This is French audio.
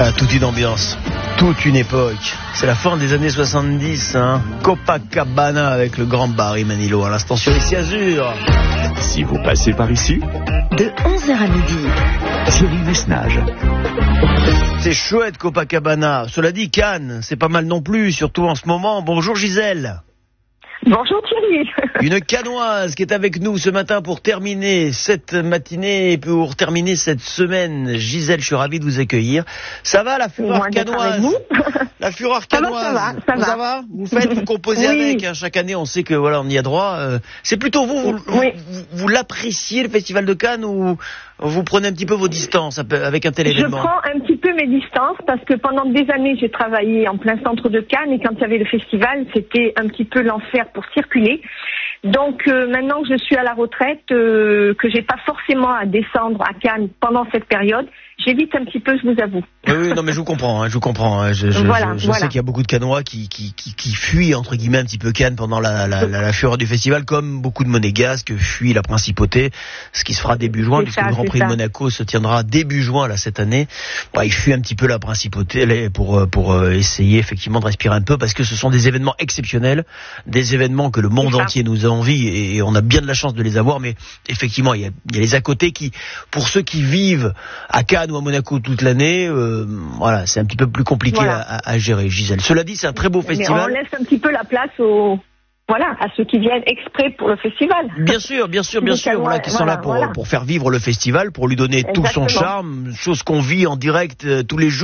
Ah, toute une ambiance, toute une époque. C'est la fin des années 70, hein. Copacabana avec le grand Barry Manilow à l'instant sur Ici Azur. Si vous passez par ici, de 11h à midi, Thierry Messnage. C'est chouette Copacabana. Cela dit, Cannes, c'est pas mal non plus, surtout en ce moment. Bonjour Gisèle. Bonjour Thierry. Une Cannoise qui est avec nous ce matin pour terminer cette matinée et pour terminer cette semaine. Gisèle, je suis ravi de vous accueillir. Ça va la fureur cannoise? La fureur cannoise. Ça va. Vous composez oui. avec. Hein. Chaque année, on sait que voilà, on y a droit. C'est plutôt vous l'appréciez le Festival de Cannes ou vous prenez un petit peu vos distances avec un tel événement? Je prends un petit peu mes distances parce que pendant des années, j'ai travaillé en plein centre de Cannes et quand il y avait le festival, c'était un petit peu l'enfer pour circuler. Donc maintenant que je suis à la retraite, que j'ai pas forcément à descendre à Cannes pendant cette période, j'évite un petit peu, je vous avoue. Oui, non mais je vous comprends. Je sais qu'il y a beaucoup de Cannois qui fuient entre guillemets un petit peu Cannes pendant la fureur du festival, comme beaucoup de Monégasques fuient la principauté, ce qui se fera début juin, puisque le Grand Prix de Monaco se tiendra début juin là cette année. Bah, ils fuient un petit peu la principauté pour essayer effectivement de respirer un peu, parce que ce sont des événements exceptionnels, des événements que le monde entier nous envie et on a bien de la chance de les avoir, mais effectivement il y a les à côté qui, pour ceux qui vivent à Cannes ou à Monaco toute l'année, voilà, c'est un petit peu plus compliqué à gérer, Gisèle. Cela dit, c'est un très beau festival. Mais on laisse un petit peu la place à ceux qui viennent exprès pour le festival. Bien sûr, voilà, qui sont là pour faire vivre le festival, pour lui donner tout son charme, chose qu'on vit en direct tous les jours.